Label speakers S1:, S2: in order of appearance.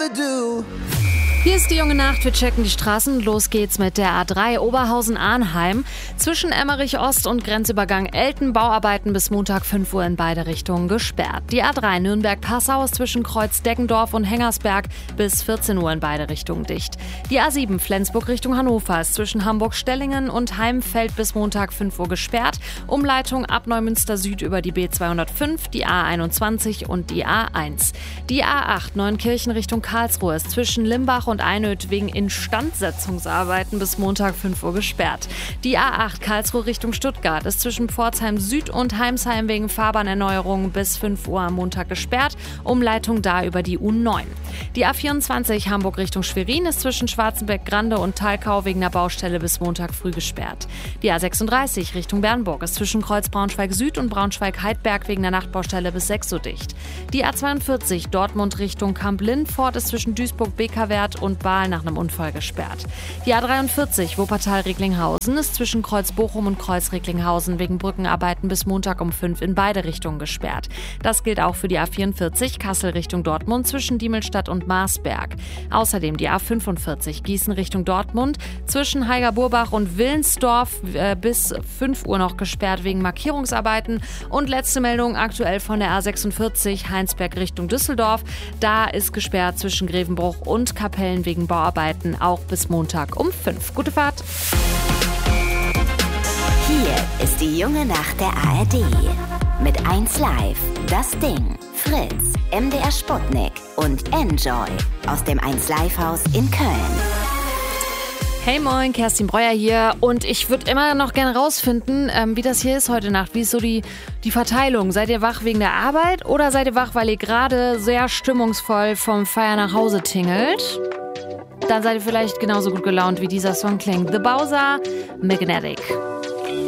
S1: do.
S2: Hier ist die junge Nacht, wir checken die Straßen. Los geht's mit der A3 Oberhausen-Arnheim. Zwischen Emmerich Ost und Grenzübergang Elten Bauarbeiten bis Montag 5 Uhr in beide Richtungen gesperrt. Die A3 Nürnberg-Passau ist zwischen Kreuz Deggendorf und Hengersberg bis 14 Uhr in beide Richtungen dicht. Die A7 Flensburg Richtung Hannover ist zwischen Hamburg-Stellingen und Heimfeld bis Montag 5 Uhr gesperrt. Umleitung ab Neumünster Süd über die B205, die A21 und die A1. Die A8 Neunkirchen Richtung Karlsruhe ist zwischen Limbach und Einöd wegen Instandsetzungsarbeiten bis Montag 5 Uhr gesperrt. Die A8 Karlsruhe Richtung Stuttgart ist zwischen Pforzheim Süd und Heimsheim wegen Fahrbahnerneuerung bis 5 Uhr am Montag gesperrt. Umleitung da über die U9. Die A24 Hamburg Richtung Schwerin ist zwischen Schwarzenberg-Grande und Thalkau wegen der Baustelle bis Montag früh gesperrt. Die A36 Richtung Bernburg ist zwischen Kreuz Braunschweig Süd und Braunschweig-Heidberg wegen der Nachtbaustelle bis 6 Uhr dicht. Die A42 Dortmund Richtung Kamp-Lindfort ist zwischen Duisburg-Bekerwert und Baal nach einem Unfall gesperrt. Die A43 Wuppertal-Recklinghausen ist zwischen Kreuz Bochum und Kreuz Recklinghausen wegen Brückenarbeiten bis Montag um 5 in beide Richtungen gesperrt. Das gilt auch für die A44 Kassel Richtung Dortmund zwischen Diemelstadt und Marsberg. Außerdem die A45 Gießen Richtung Dortmund zwischen Heiger-Burbach und Willensdorf bis 5 Uhr noch gesperrt wegen Markierungsarbeiten. Und letzte Meldung aktuell von der A46 Heinsberg Richtung Düsseldorf. Da ist gesperrt zwischen Grevenbruch und Kapellen wegen Bauarbeiten auch bis Montag um 5. Gute Fahrt!
S3: Hier ist die junge Nacht der ARD. Mit 1 Live, Das Ding, Fritz, MDR Sputnik und Enjoy aus dem 1 Live Haus in Köln.
S2: Hey moin, Kerstin Breuer hier und ich würde immer noch gerne rausfinden, wie das hier ist heute Nacht. Wie ist so die Verteilung? Seid ihr wach wegen der Arbeit oder seid ihr wach, weil ihr gerade sehr stimmungsvoll vom Feiern nach Hause tingelt? Dann seid ihr vielleicht genauso gut gelaunt, wie dieser Song klingt. The Bowser, Magnetic.